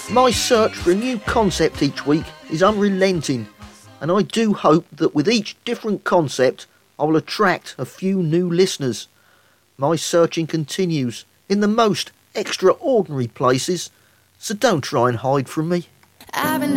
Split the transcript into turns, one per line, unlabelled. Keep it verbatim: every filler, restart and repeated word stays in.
My search for a new concept each week is unrelenting, and I do hope that with each different concept I will attract a few new listeners. My searching continues in the most extraordinary places, so don't try and hide from me.